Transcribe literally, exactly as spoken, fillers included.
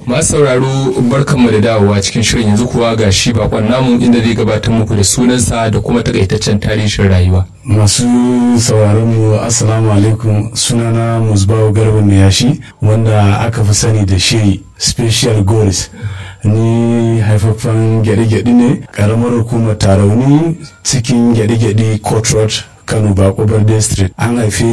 Masu sauraro barkanmu da dawowa cikin shirin yanzu kuwa ga shi bakon namu inda zai gabatar muku da sunansa da kuma takaitaccen tarihin rayuwa. Masu sauraron mu assalamu alaikum, sunana Musbahu Garba mai yashi wanda aka fi sani da shiri Special Goals. Ni haifaffen gyaɗe-gyaɗe ne ƙaramar hukumar Tarauni cikin gyaɗe-gyaɗe Court Road, Kano Bako Barde Street. An haife